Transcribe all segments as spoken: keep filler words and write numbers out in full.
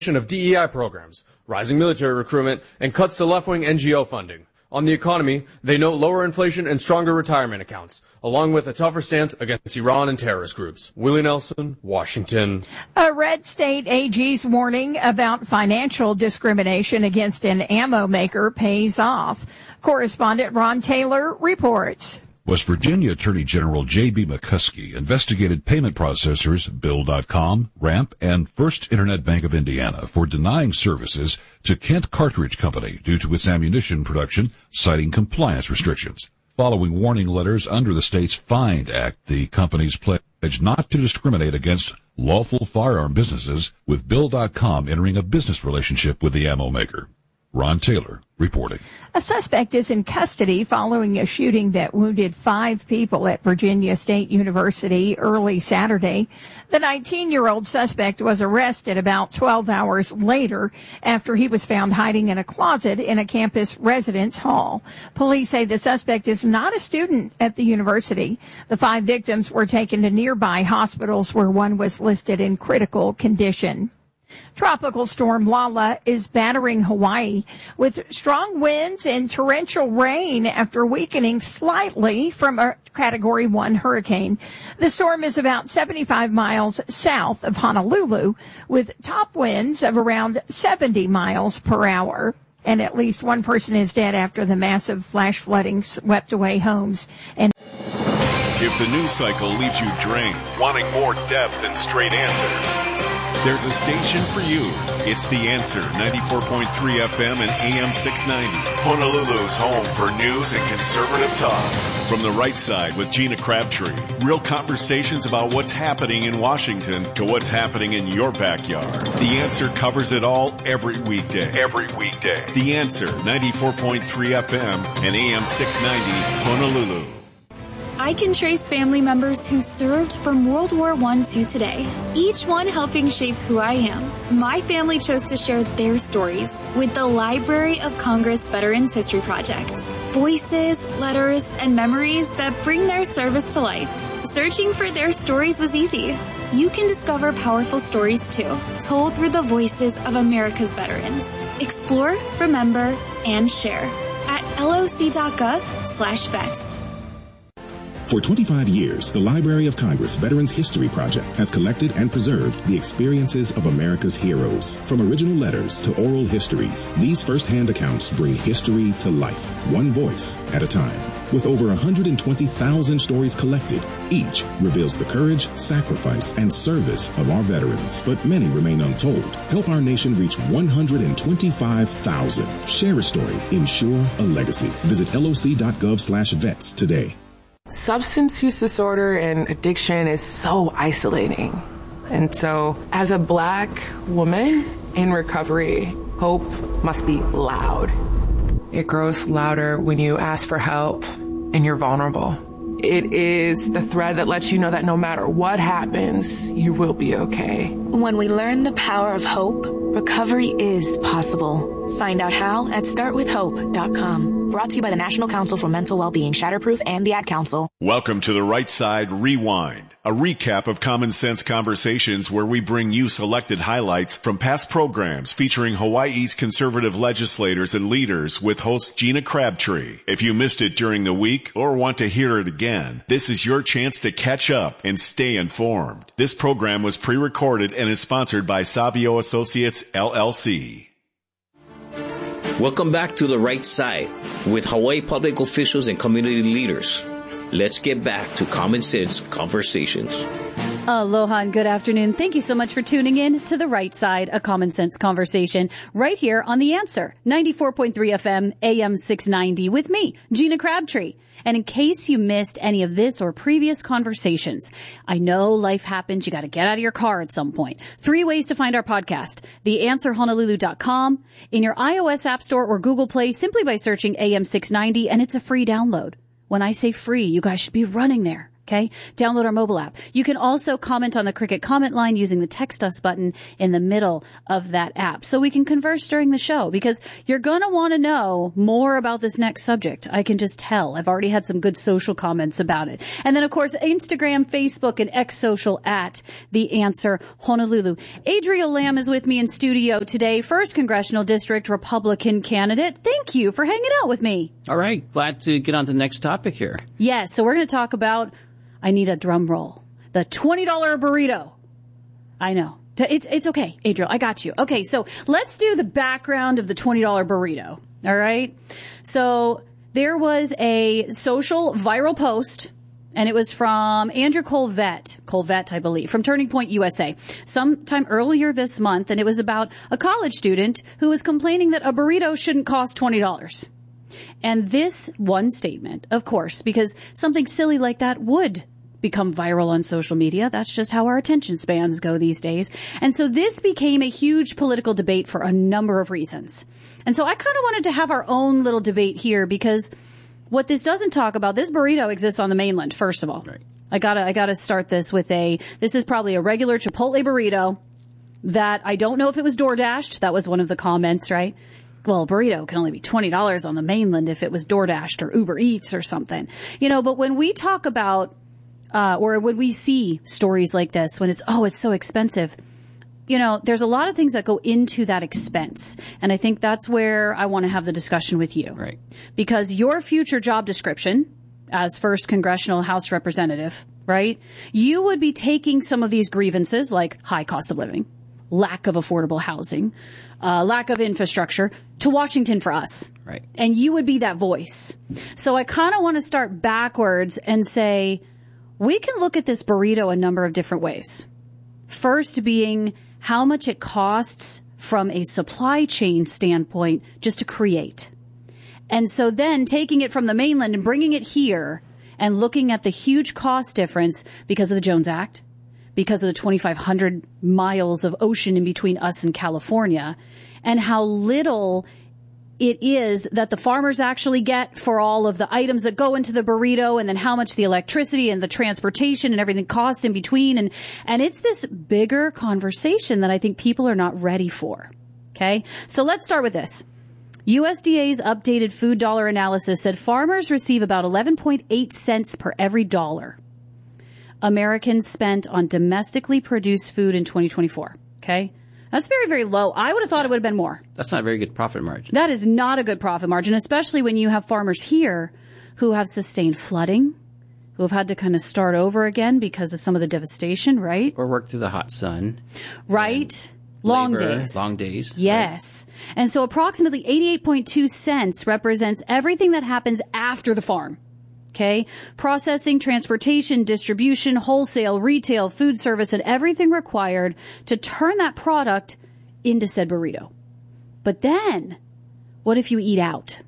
of D E I programs, rising military recruitment, and cuts to left-wing N G O funding. On the economy, they note lower inflation and stronger retirement accounts, along with a tougher stance against Iran and terrorist groups. Willie Nelson, Washington. A red state A G's warning about financial discrimination against an ammo maker pays off. Correspondent Ron Taylor reports. West Virginia Attorney General J B. McCuskey investigated payment processors Bill dot com, Ramp, and First Internet Bank of Indiana for denying services to Kent Cartridge Company due to its ammunition production, citing compliance restrictions. Following warning letters under the state's FIND Act, the companies pledged not to discriminate against lawful firearm businesses, with Bill dot com entering a business relationship with the ammo maker. Ron Taylor reporting. A suspect is in custody following a shooting that wounded five people at Virginia State University early Saturday. The nineteen-year-old suspect was arrested about twelve hours later after he was found hiding in a closet in a campus residence hall. Police say the suspect is not a student at the university. The five victims were taken to nearby hospitals where one was listed in critical condition. Tropical storm Lala is battering Hawaii with strong winds and torrential rain after weakening slightly from a Category one hurricane. The storm is about seventy-five miles south of Honolulu with top winds of around seventy miles per hour. And at least one person is dead after the massive flash flooding swept away homes. And if the news cycle leaves you drained, wanting more depth and straight answers, there's a station for you. It's The Answer, ninety-four point three F M and A M six ninety. Honolulu's home for news and conservative talk. From the right side with Gina Crabtree. Real conversations about what's happening in Washington to what's happening in your backyard. The Answer covers it all every weekday. Every weekday. The Answer, ninety-four point three F M and A M six ninety, Honolulu. I can trace family members who served from World War One to today, each one helping shape who I am. My family chose to share their stories with the Library of Congress Veterans History Project. Voices, letters, and memories that bring their service to life. Searching for their stories was easy. You can discover powerful stories too, told through the voices of America's veterans. Explore, remember, and share at loc.gov slash vets. For twenty-five years, the Library of Congress Veterans History Project has collected and preserved the experiences of America's heroes. From original letters to oral histories, these first-hand accounts bring history to life, one voice at a time. With over one hundred twenty thousand stories collected, each reveals the courage, sacrifice, and service of our veterans. But many remain untold. Help our nation reach one hundred twenty-five thousand. Share a story. Ensure a legacy. Visit loc.gov slash vets today. Substance use disorder and addiction is so isolating. And so as a Black woman in recovery, hope must be loud. It grows louder when you ask for help and you're vulnerable. It is the thread that lets you know that no matter what happens, you will be okay. When we learn the power of hope, recovery is possible. Find out how at start with hope dot com. Brought to you by the National Council for Mental Wellbeing, Shatterproof, and the Ad Council. Welcome to the Right Side Rewind, a recap of Common Sense Conversations where we bring you selected highlights from past programs featuring Hawaii's conservative legislators and leaders with host Gina Crabtree. If you missed it during the week or want to hear it again, this is your chance to catch up and stay informed. This program was pre-recorded and is sponsored by Savio Associates, L L C. Welcome back to The Right Side with Hawaii public officials and community leaders. Let's get back to Common Sense Conversations. Aloha and good afternoon. Thank you so much for tuning in to The Right Side, a Common Sense Conversation, right here on The Answer, ninety-four point three F M, A M six ninety, with me, Gina Crabtree. And in case you missed any of this or previous conversations, I know life happens. You got to get out of your car at some point. Three ways to find our podcast: the answer honolulu dot com, in your iOS App Store or Google Play, simply by searching A M six ninety, and it's a free download. When I say free, you guys should be running there. Okay. Download our mobile app. You can also comment on the Cricket comment line using the text us button in the middle of that app so we can converse during the show, because you're going to want to know more about this next subject. I can just tell. I've already had some good social comments about it. And then, of course, Instagram, Facebook, and X Social at The Answer Honolulu. Adriel Lamb is with me in studio today, first Congressional District Republican candidate. Thank you for hanging out with me. All right. Glad to get on to the next topic here. Yes. So we're going to talk about, I need a drum roll, the twenty dollar burrito. I know. It's, it's okay, Adriel. I got you. Okay. So let's do the background of the twenty dollar burrito. All right. So there was a social viral post, and it was from Andrew Colvett, Colvett, I believe, from Turning Point U S A, sometime earlier this month. And it was about a college student who was complaining that a burrito shouldn't cost twenty dollars. And this one statement, of course, because something silly like that would become viral on social media. That's just how our attention spans go these days. And so this became a huge political debate for a number of reasons. And so I kind of wanted to have our own little debate here, because what this doesn't talk about, this burrito exists on the mainland, first of all. Right. I gotta, I gotta start this with a, this is probably a regular Chipotle burrito that I don't know if it was DoorDashed. That was one of the comments, right? Well, a burrito can only be twenty dollars on the mainland if it was DoorDashed or Uber Eats or something. You know, but when we talk about, uh, or when we see stories like this, when it's, oh, it's so expensive, you know, there's a lot of things that go into that expense. And I think that's where I want to have the discussion with you. Right. Because your future job description as first congressional House representative, right, you would be taking some of these grievances like high cost of living, lack of affordable housing, uh, lack of infrastructure to Washington for us. Right. And you would be that voice. So I kind of want to start backwards and say, we can look at this burrito a number of different ways. First being how much it costs from a supply chain standpoint just to create. And so then taking it from the mainland and bringing it here and looking at the huge cost difference because of the Jones Act, because of the twenty-five hundred miles of ocean in between us and California, and how little it is that the farmers actually get for all of the items that go into the burrito, and then how much the electricity and the transportation and everything costs in between. And, and it's this bigger conversation that I think people are not ready for. Okay. So let's start with this. U S D A's updated food dollar analysis said farmers receive about eleven point eight cents per every dollar Americans spent on domestically produced food in twenty twenty-four. Okay. That's very, very low. I would have thought yeah. it would have been more. That's not a very good profit margin. That is not a good profit margin, especially when you have farmers here who have sustained flooding, who have had to kind of start over again because of some of the devastation, right? Or work through the hot sun. Right. Long labor, days. Long days. Yes. Right. And so approximately eighty-eight point two cents represents everything that happens after the farm. Okay. Processing, transportation, distribution, wholesale, retail, food service, and everything required to turn that product into said burrito. But then what if you eat out?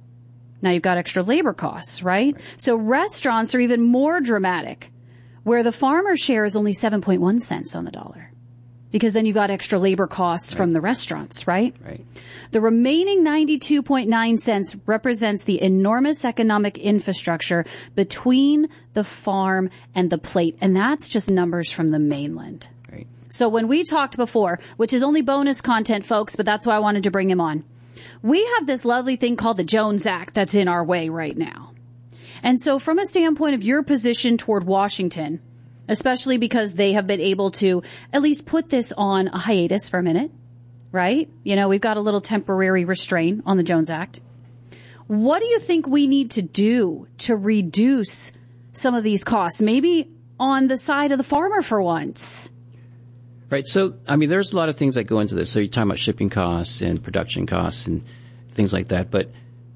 Now you've got extra labor costs, right? right? So restaurants are even more dramatic, where the farmer's share is only seven point one cents on the dollar. Because then you've got extra labor costs right. from the restaurants, right? Right. The remaining ninety-two point nine cents represents the enormous economic infrastructure between the farm and the plate. And that's just numbers from the mainland. Right. So when we talked before, which is only bonus content, folks, but that's why I wanted to bring him on. We have this lovely thing called the Jones Act that's in our way right now. And so from a standpoint of your position toward Washington, especially because they have been able to at least put this on a hiatus for a minute, right? You know, we've got a little temporary restraint on the Jones Act. What do you think we need to do to reduce some of these costs? Maybe on the side of the farmer for once. Right. So, I mean, there's a lot of things that go into this. So you're talking about shipping costs and production costs and things like that. But,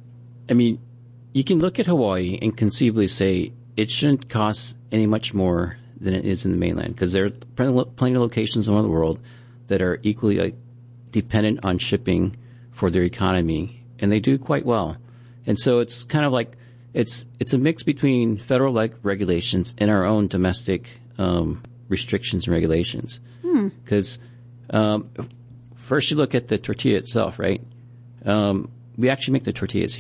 I mean, you can look at Hawaii and conceivably say it shouldn't cost any much more than it is in the mainland, because there are plenty of locations around the world that are equally like, dependent on shipping for their economy, and they do quite well. And so it's kind of like it's it's a mix between federal like regulations and our own domestic um, restrictions and regulations. Because hmm. um, first you look at the tortilla itself, right? Um, we actually make the tortillas here.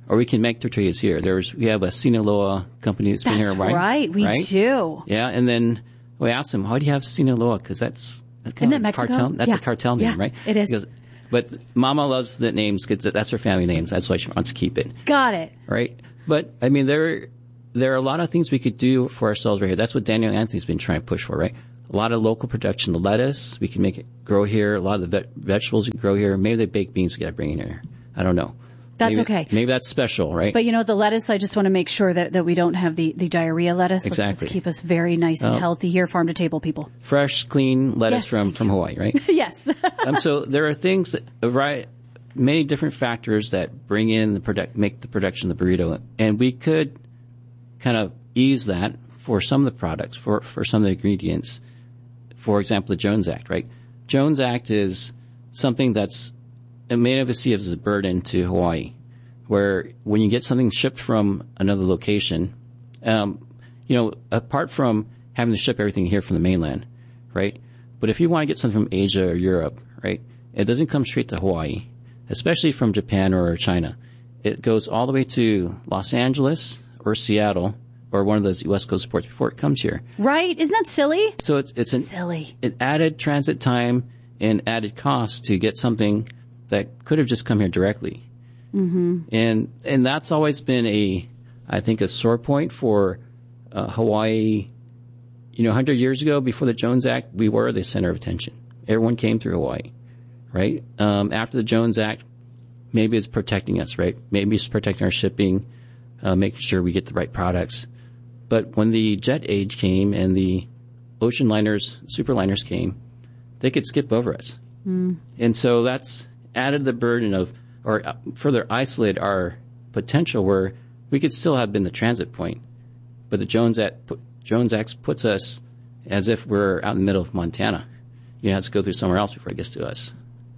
or we can make tortillas here. There's we have a Sinaloa company that's been That's here, right? right, we right? do. Yeah, and then we asked them, "How do you have Sinaloa?" Because that's that's kind Isn't of that a Mexico? cartel. That's Yeah. a cartel name, Yeah, right? it is. Because, but Mama loves the names because that's her family names. That's why she wants to keep it. Got it. Right? But I mean, there there are a lot of things we could do for ourselves right here. That's what Daniel Anthony's been trying to push for, right? A lot of local production. The lettuce, we can make it grow here. A lot of the ve- vegetables we can grow here. Maybe the baked beans we got to bring in here. I don't know. That's maybe, okay. Maybe that's special, right? But you know, the lettuce, I just want to make sure that, that we don't have the, the diarrhea lettuce. Let's, Exactly. let's keep us very nice and Oh. healthy here, farm to table people. Fresh, clean lettuce Yes, from, thank from Hawaii, right? Yes. um, so there are things that, right, many different factors that bring in the product, make the production of the burrito. And we could kind of ease that for some of the products, for, for some of the ingredients. For example, the Jones Act, right? Jones Act is something that's, and many of us see it as a burden to Hawaii, where when you get something shipped from another location, um, you know, apart from having to ship everything here from the mainland, right? But if you want to get something from Asia or Europe, right, it doesn't come straight to Hawaii, especially from Japan or China. It goes all the way to Los Angeles or Seattle or one of those West Coast ports before it comes here. Right? Isn't that silly? So it's it's an silly. It added transit time and added cost to get something that could have just come here directly. Mm-hmm. And and that's always been a, I think, a sore point for uh, Hawaii. You know, one hundred years ago, before the Jones Act, we were the center of attention. Everyone came through Hawaii, right? Um, after the Jones Act, maybe it's protecting us, right? Maybe it's protecting our shipping, uh, making sure we get the right products. But when the jet age came and the ocean liners, superliners came, they could skip over us. Mm. And so that's added the burden of, or further isolated our potential where we could still have been the transit point. But the Jones Act, Jones Act puts us as if we're out in the middle of Montana. You have to go through somewhere else before it gets to us.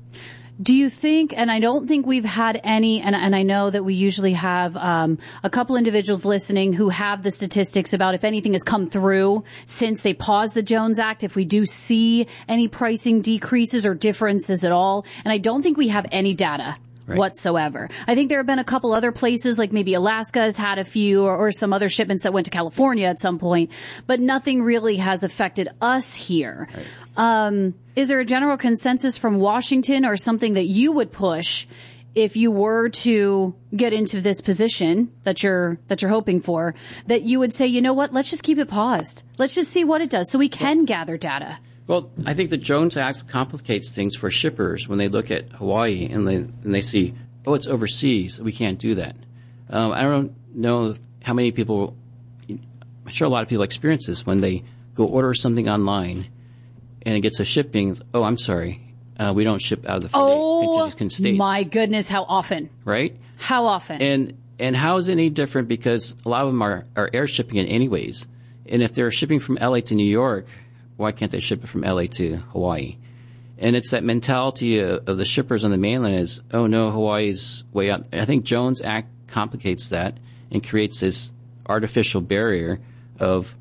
Do you think, and I don't think we've had any, and, and I know that we usually have um, a couple individuals listening who have the statistics about if anything has come through since they paused the Jones Act, if we do see any pricing decreases or differences at all. And I don't think we have any data. Right. Whatsoever. I think there have been a couple other places, like maybe Alaska has had a few, or, or some other shipments that went to California at some point, but nothing really has affected us here. Right. Um, is there a general consensus from Washington or something that you would push if you were to get into this position that you're that you're hoping for, that you would say, you know what, let's just keep it paused. Let's just see what it does so we can well, gather data. Well, I think the Jones Act complicates things for shippers when they look at Hawaii and they and they see, oh, it's overseas. We can't do that. Um, I don't know how many people, I'm sure a lot of people experience this when they go order something online and it gets a shipping. Oh, I'm sorry. Uh, we don't ship out of the oh, states. My goodness, how often? Right? How often? And and how is it any different? Because a lot of them are, are air shipping in anyways. And if they're shipping from L A to New York, why can't they ship it from L A to Hawaii? And it's that mentality of, of the shippers on the mainland is, oh no, Hawaii's way out. I think Jones Act complicates that and creates this artificial barrier of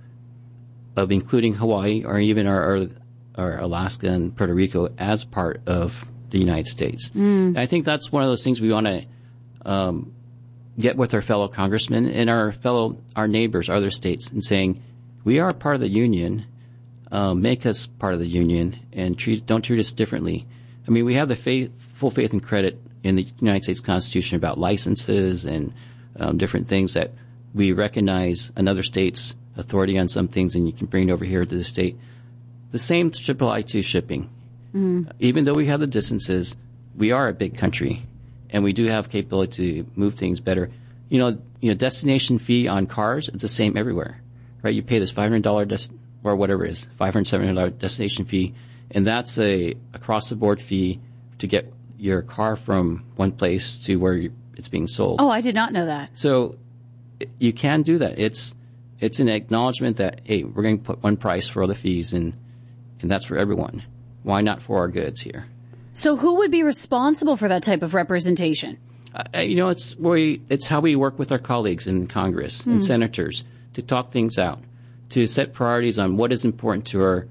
of including Hawaii or even our, our, our Alaska and Puerto Rico as part of the United States. Mm. I think that's one of those things we want to um, get with our fellow congressmen and our fellow our neighbors, other states, and saying we are part of the union. Um, make us part of the union and treat, don't treat us differently. I mean, we have the faith, full faith and credit in the United States Constitution about licenses and um, different things that we recognize another state's authority on some things and you can bring it over here to the state. The same should apply to shipping. Mm. Even though we have the distances, we are a big country and we do have capability to move things better. You know, you know, destination fee on cars, it's the same everywhere, right? You pay this five hundred dollars des- or whatever it is, five hundred dollars, seven hundred dollars destination fee, and that's a across-the-board fee to get your car from one place to where you, it's being sold. Oh, I did not know that. So you can do that. It's it's an acknowledgement that, hey, we're going to put one price for all the fees, and and that's for everyone. Why not for our goods here? So who would be responsible for that type of representation? Uh, you know, it's we, it's how we work with our colleagues in Congress mm. and senators to talk things out, to set priorities on what is important to our,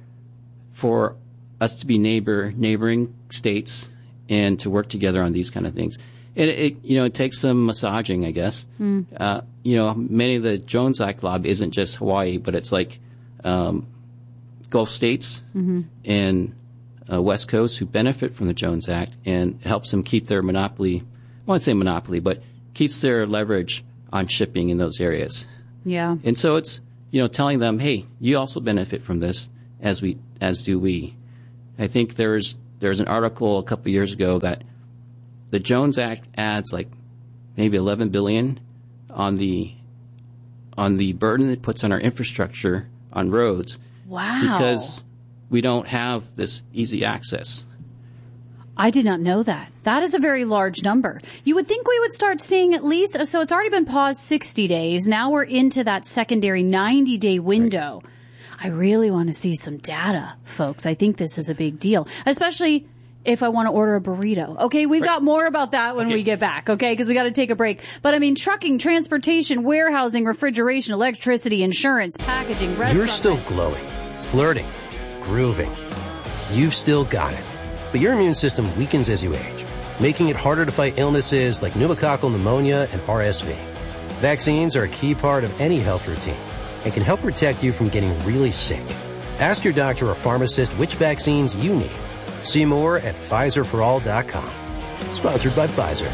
for us to be neighbor, neighboring states and to work together on these kind of things. It, it you know, it takes some massaging, I guess. Mm. Uh, you know, many of the Jones Act lobby isn't just Hawaii, but it's like um, Gulf states Mm-hmm. and uh, West Coast who benefit from the Jones Act, and helps them keep their monopoly. I won't say monopoly, but keeps their leverage on shipping in those areas. Yeah. And so it's, you know, telling them, hey, you also benefit from this, as we, as do we. I think there's, there's an article a couple of years ago that the Jones Act adds like maybe eleven billion on the, on the burden it puts on our infrastructure on roads. Wow. Because we don't have this easy access. I did not know that. That is a very large number. You would think we would start seeing at least, so it's already been paused sixty days. Now we're into that secondary ninety day window. Right. I really want to see some data, folks. I think this is a big deal, especially if I want to order a burrito. Okay, we've right. got more about that when okay. we get back, okay, because we got to take a break. But I mean, trucking, transportation, warehousing, refrigeration, electricity, insurance, packaging, restaurant. You're still glowing, flirting, grooving. You've still got it. But your immune system weakens as you age, making it harder to fight illnesses like pneumococcal pneumonia and R S V. Vaccines are a key part of any health routine and can help protect you from getting really sick. Ask your doctor or pharmacist which vaccines you need. See more at Pfizer for all dot com. Sponsored by Pfizer.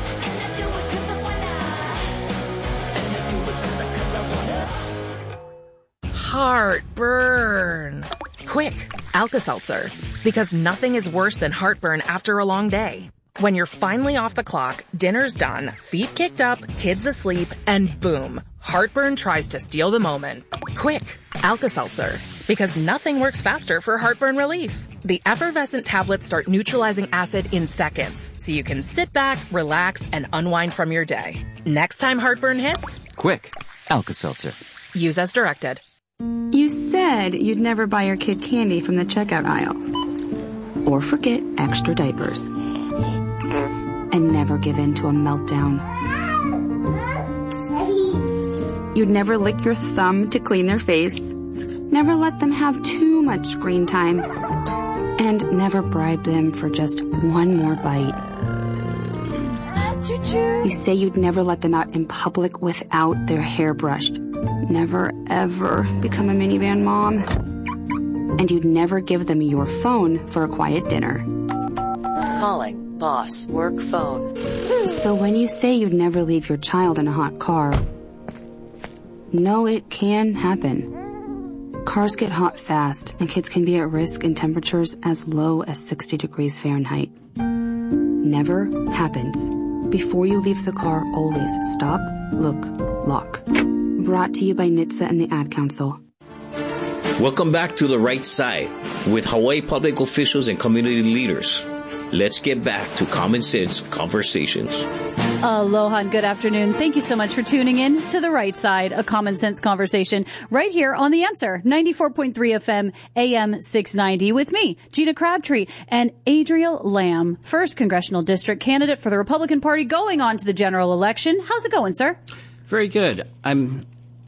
Heartburn. Quick, Alka-Seltzer. Because nothing is worse than heartburn after a long day. When you're finally off the clock, dinner's done, feet kicked up, kids asleep, and boom, heartburn tries to steal the moment. Quick, Alka-Seltzer. Because nothing works faster for heartburn relief. The effervescent tablets start neutralizing acid in seconds, so you can sit back, relax, and unwind from your day. Next time heartburn hits, quick, Alka-Seltzer. Use as directed. You said you'd never buy your kid candy from the checkout aisle. Or forget extra diapers. And never give in to a meltdown. You'd never lick your thumb to clean their face. Never let them have too much screen time. And never bribe them for just one more bite. You say you'd never let them out in public without their hair brushed. Never, ever become a minivan mom. And you'd never give them your phone for a quiet dinner. Calling boss work phone. So when you say you'd never leave your child in a hot car, no, it can happen. Cars get hot fast, and kids can be at risk in temperatures as low as sixty degrees Fahrenheit. Never happens. Before you leave the car, always stop, look, lock. Brought to you by N H T S A and the Ad Council. Welcome back to The Right Side with Hawaii public officials and community leaders. Let's get back to Common Sense Conversations. Aloha and good afternoon. Thank you so much for tuning in to The Right Side, a Common Sense Conversation right here on The Answer, ninety-four point three F M, A M six ninety, with me, Gina Crabtree, and Adriel Lamb, first Congressional District candidate for the Republican Party going on to the general election. How's it going, sir? Very good. I'm,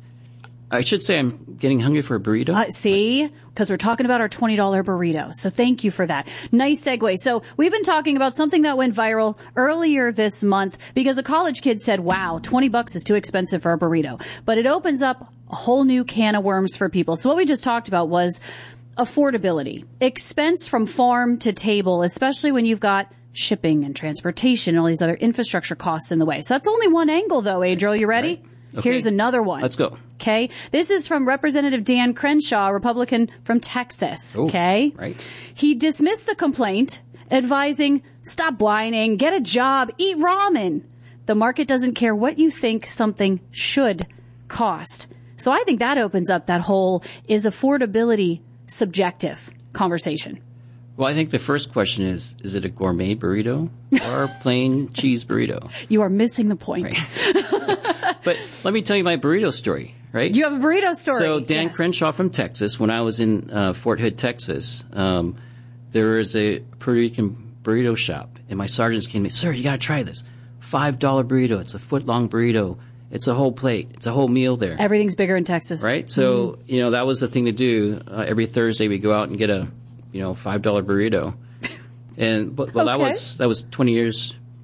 I should say I'm getting hungry for a burrito. Uh, see? Because we're talking about our twenty dollar burrito. So thank you for that. Nice segue. So we've been talking about something that went viral earlier this month because a college kid said, wow, twenty bucks is too expensive for a burrito. But it opens up a whole new can of worms for people. So what we just talked about was affordability, expense from farm to table, especially when you've got shipping and transportation and all these other infrastructure costs in the way. So that's only one angle, though, Adriel. You ready? Right. Okay. Here's another one. Let's go. Okay. This is from Representative Dan Crenshaw, Republican from Texas. Ooh, okay. Right. He dismissed the complaint, advising, stop whining, get a job, eat ramen. The market doesn't care what you think something should cost. So I think that opens up that whole is affordability subjective conversation. Well, I think the first question is, is it a gourmet burrito or a plain cheese burrito? You are missing the point. Right. But let me tell you my burrito story, right? You have a burrito story. So Dan yes. Crenshaw from Texas, when I was in uh, Fort Hood, Texas, um, there is a Puerto Rican burrito shop, and my sergeants came to me, sir, you got to try this. five dollar burrito. It's a foot-long burrito. It's a whole plate. It's a whole meal there. Everything's bigger in Texas. Right? So, mm-hmm. you know, that was the thing to do. Uh, every Thursday we go out and get a, you know, five dollar burrito. And, but, well, okay. that was, that was twenty years,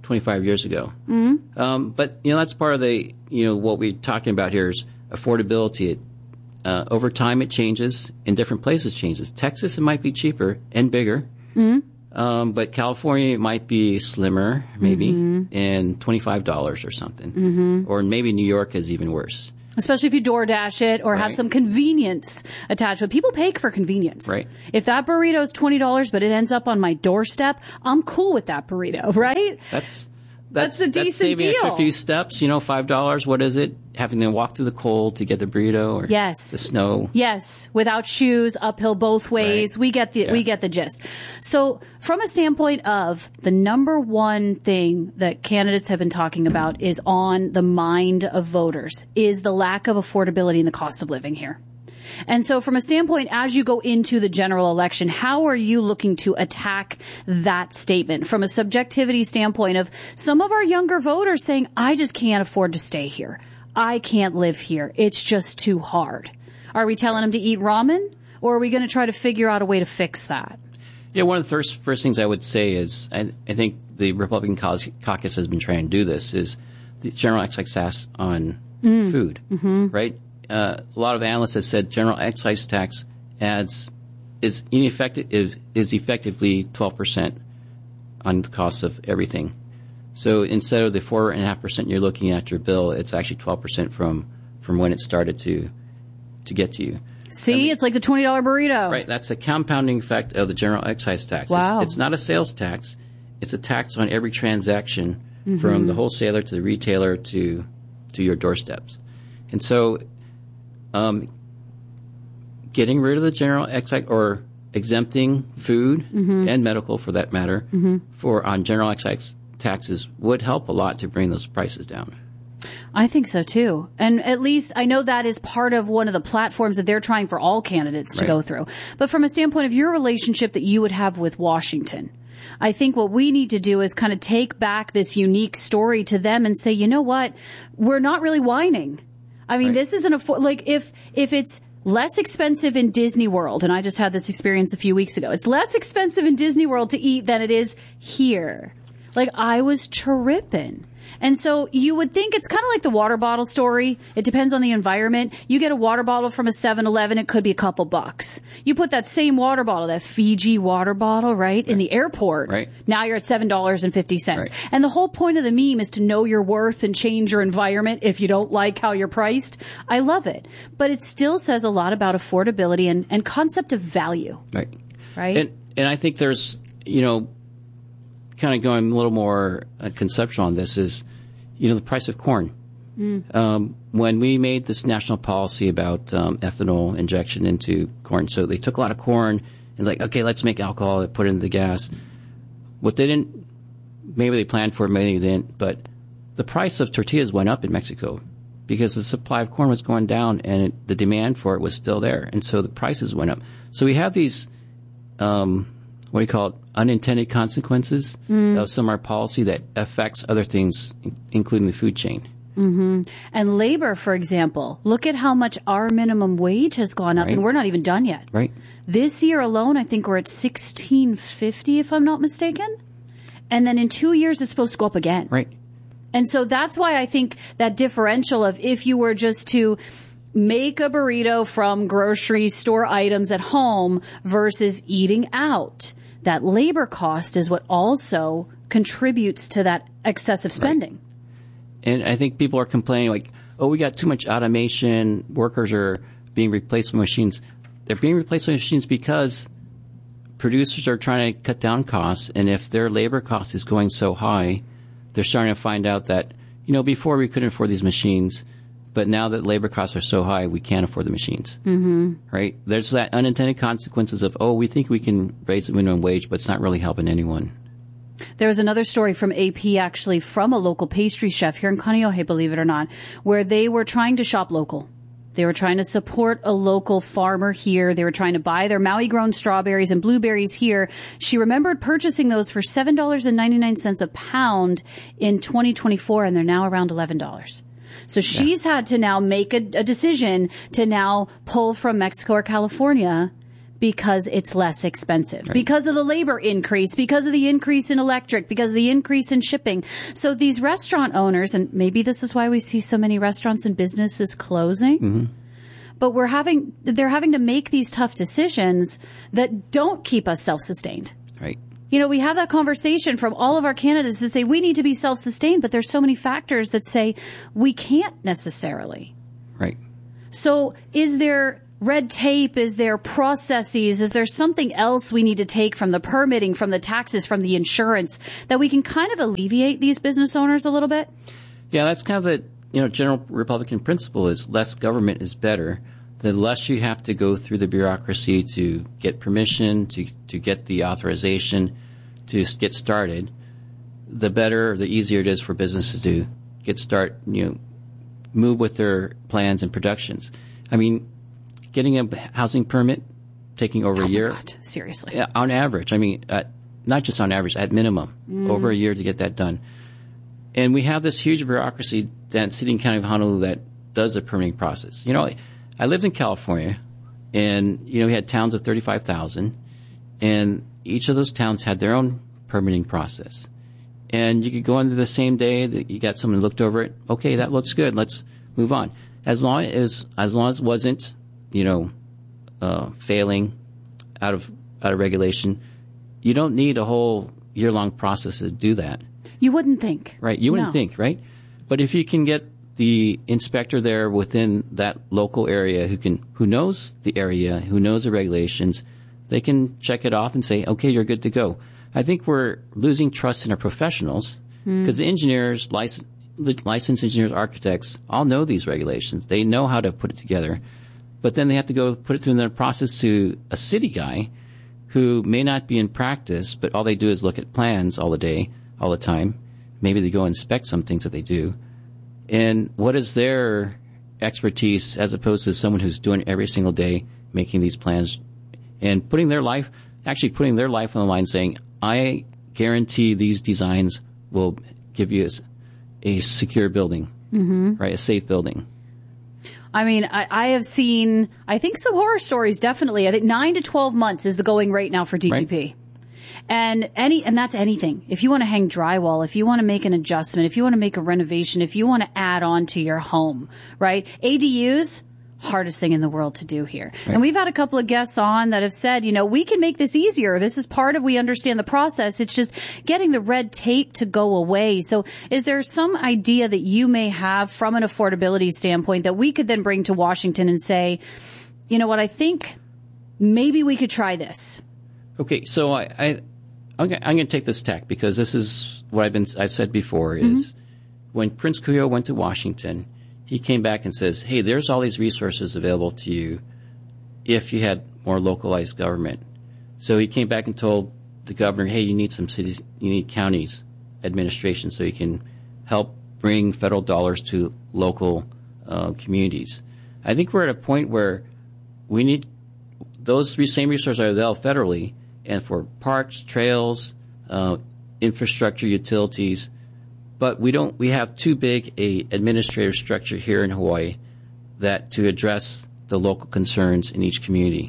twenty-five years ago. Mm-hmm. Um, but, you know, that's part of the, you know, what we're talking about here is affordability. It, uh, over time, it changes. In different places, changes. Texas, it might be cheaper and bigger. Mm-hmm. Um, but California, it might be slimmer, maybe, mm-hmm. and twenty-five dollars or something. Mm-hmm. Or maybe New York is even worse. Especially if you DoorDash it or Right. have some convenience attached to it. People pay for convenience. Right. If that burrito is twenty dollars, but it ends up on my doorstep, I'm cool with that burrito, right? That's That's, that's a decent that's saving deal. an extra few steps. You know, five dollars. What is it? Having to walk through the cold to get the burrito or Yes. the snow. Yes, without shoes, uphill both ways. Right. We get the Yeah. we get the gist. So, from a standpoint of the number one thing that candidates have been talking about is on the mind of voters is the lack of affordability and the cost of living here. And so from a standpoint, as you go into the general election, how are you looking to attack that statement from a subjectivity standpoint of some of our younger voters saying, I just can't afford to stay here. I can't live here. It's just too hard. Are we telling them to eat ramen, or are we going to try to figure out a way to fix that? Yeah, one of the first first things I would say is, I, I think the Republican caucus has been trying to do this, is the general excise tax on Mm. food, Mm-hmm. right? Uh, a lot of analysts have said general excise tax adds is ineffective is, is effectively twelve percent on the cost of everything. So instead of the four and a half percent you're looking at your bill, it's actually twelve percent from from when it started to to get to you. See, I mean, it's like the twenty dollar burrito. Right, that's a compounding effect of the general excise tax. Wow. It's, it's not a sales tax; it's a tax on every transaction Mhm. from the wholesaler to the retailer to to your doorsteps. And so, um, getting rid of the general excise or exempting food Mhm. and medical, for that matter, Mhm. for on general excise taxes would help a lot to bring those prices down. I think so too. And at least I know that is part of one of the platforms that they're trying for all candidates to Right. go through. But from a standpoint of your relationship that you would have with Washington, I think what we need to do is kind of take back this unique story to them and say, you know what? We're not really whining. I mean, Right. this isn't a, like if, if it's less expensive in Disney World, and I just had this experience a few weeks ago, it's less expensive in Disney World to eat than it is here. Like, I was tripping. And so you would think it's kind of like the water bottle story. It depends on the environment. You get a water bottle from a seven eleven, it could be a couple bucks. You put that same water bottle, that Fiji water bottle, right, right. in the airport. Right. Now you're at seven dollars and fifty cents. Right. And the whole point of the meme is to know your worth and change your environment if you don't like how you're priced. I love it. But it still says a lot about affordability and, and concept of value. Right. Right. And, and I think there's, you know, kind of going a little more uh, conceptual on this is, you know, the price of corn. Mm. Um, when we made this national policy about um, ethanol injection into corn, so they took a lot of corn and like, okay, let's make alcohol and put it in the gas. What they didn't, maybe they planned for it, maybe they didn't, but the price of tortillas went up in Mexico because the supply of corn was going down and it, the demand for it was still there. And so the prices went up. So we have these, um, what do you call it, unintended consequences Mm. of some of our policy that affects other things, in- including the food chain. Mm-hmm. And labor, for example, look at how much our minimum wage has gone up, Right. and we're not even done yet. Right. This year alone, I think we're at sixteen fifty, if I'm not mistaken. And then in two years, it's supposed to go up again. Right. And so that's why I think that differential of if you were just to make a burrito from grocery store items at home versus eating out, that labor cost is what also contributes to that excessive spending. Right. And I think people are complaining like, oh, we got too much automation. Workers are being replaced with machines. They're being replaced with machines because producers are trying to cut down costs. And if their labor cost is going so high, they're starting to find out that, you know, before we couldn't afford these machines, but now that labor costs are so high, we can't afford the machines. Mm-hmm. Right? There's that unintended consequences of, oh, we think we can raise the minimum wage, but it's not really helping anyone. There was another story from A P actually from a local pastry chef here in Kaneohe, believe it or not, where they were trying to shop local. They were trying to support a local farmer here. They were trying to buy their Maui-grown strawberries and blueberries here. She remembered purchasing those for seven dollars and ninety-nine cents a pound in twenty twenty-four, and they're now around eleven dollars. So she's yeah. had to now make a, a decision to now pull from Mexico or California because it's less expensive, Right. because of the labor increase, because of the increase in electric, because of the increase in shipping. So these restaurant owners, and maybe this is why we see so many restaurants and businesses closing, Mm-hmm. but we're having, they're having to make these tough decisions that don't keep us self-sustained. Right. You know, we have that conversation from all of our candidates to say we need to be self-sustained, but there's so many factors that say we can't necessarily. Right. So is there red tape? Is there processes? Is there something else we need to take from the permitting, from the taxes, from the insurance that we can kind of alleviate these business owners a little bit? Yeah, that's kind of the, you know, general Republican principle is less government is better. The less you have to go through the bureaucracy to get permission, to, to get the authorization, to get started, the better, the easier it is for businesses to get start, you know, move with their plans and productions. I mean, getting a housing permit taking over oh a year. God, seriously. Yeah, on average. I mean, uh, not just on average, at minimum, Mm. over a year to get that done. And we have this huge bureaucracy that City and County of Honolulu that does the permitting process. You know, I lived in California, and, you know, we had towns of thirty-five thousand, and each of those towns had their own permitting process. And you could go into the same day that you got someone looked over it. Okay, that looks good. Let's move on. As long as, as long as it wasn't, you know, uh, failing out of, out of regulation, you don't need a whole year-long process to do that. You wouldn't think. Right. You wouldn't No. think, right? But if you can get the inspector there within that local area who can, who knows the area, who knows the regulations, they can check it off and say, okay, you're good to go. I think we're losing trust in our professionals because Mm. the engineers, license, licensed engineers, architects, all know these regulations. They know how to put it together, but then they have to go put it through their process to a city guy who may not be in practice, but all they do is look at plans all the day, all the time. Maybe they go inspect some things that they do. And what is their expertise as opposed to someone who's doing it every single day, making these plans and putting their life, actually putting their life on the line saying, I guarantee these designs will give you a, a secure building, Mm-hmm. right? A safe building. I mean, I, I have seen, I think some horror stories, definitely. I think nine to twelve months is the going rate now for D P P. Right. And any, and that's anything. If you want to hang drywall, if you want to make an adjustment, if you want to make a renovation, if you want to add on to your home, right? A D Us, hardest thing in the world to do here. Right. And we've had a couple of guests on that have said, you know, we can make this easier. This is part of, we understand the process. It's just getting the red tape to go away. So is there some idea that you may have from an affordability standpoint that we could then bring to Washington and say, you know what, I think maybe we could try this? Okay. So I, I I'm going to take this tack because this is what I've been, I've said before is mm-hmm. when Prince Kuhio went to Washington, he came back and says, hey, there's all these resources available to you if you had more localized government. So he came back and told the governor, hey, you need some cities, you need counties administration so you can help bring federal dollars to local uh, communities. I think we're at a point where we need those same resources are available federally and for parks, trails, uh, infrastructure, utilities. But we don't, we have too big a administrative structure here in Hawaii that to address the local concerns in each community.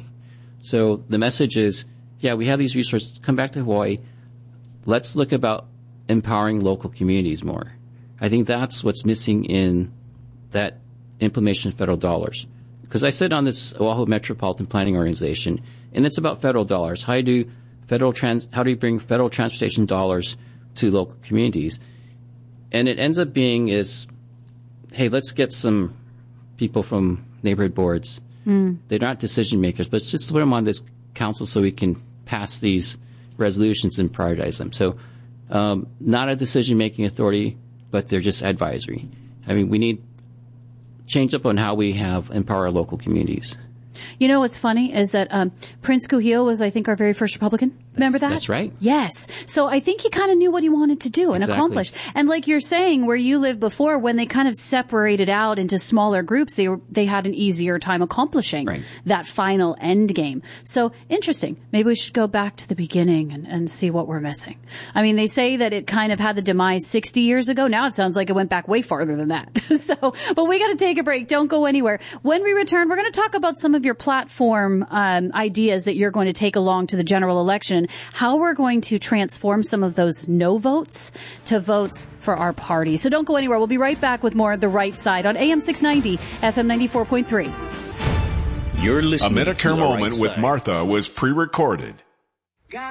So the message is, yeah, we have these resources. Come back to Hawaii. Let's look about empowering local communities more. I think that's what's missing in that implementation of federal dollars. Because I sit on this Oahu Metropolitan Planning Organization, and it's about federal dollars. How do you federal trans, how do you bring federal transportation dollars to local communities? And it ends up being is, hey, let's get some people from neighborhood boards. Mm. They're not decision makers, but it's just put them on this council so we can pass these resolutions and prioritize them. So um, not a decision-making authority, but they're just advisory. I mean, we need change up on how we have empower local communities. You know what's funny is that um, Prince Kuhio was, I think, our very first Republican. Remember that? That's right. Yes. So I think he kind of knew what he wanted to do and Exactly. accomplish. And like you're saying, where you lived before, when they kind of separated out into smaller groups, they were, they had an easier time accomplishing Right. that final end game. So interesting. Maybe we should go back to the beginning and, and see what we're missing. I mean, they say that it kind of had the demise sixty years ago. Now it sounds like it went back way farther than that. So, but we got to take a break. Don't go anywhere. When we return, we're going to talk about some of your platform um, ideas that you're going to take along to the general election, how we're going to transform some of those no votes to votes for our party. So don't go anywhere. We'll be right back with more of The Right Side on A M six ninety, F M ninety-four point three. You're listening A Medicare to The Moment Right with Side. Martha was pre-recorded.